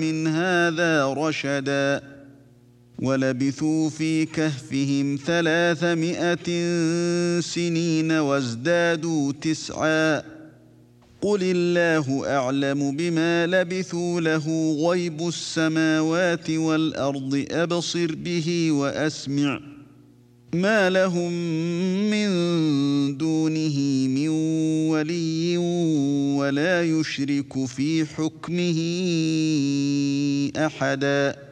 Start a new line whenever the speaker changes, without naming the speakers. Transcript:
من هذا رشدا ولبثوا في كهفهم 300 سنين وازدادوا 9 قل الله أعلم بما لبثوا له غيب السماوات والأرض أبصر به وأسمع ما لهم من دونه من ولي ولا يشرك في حكمه أحدا.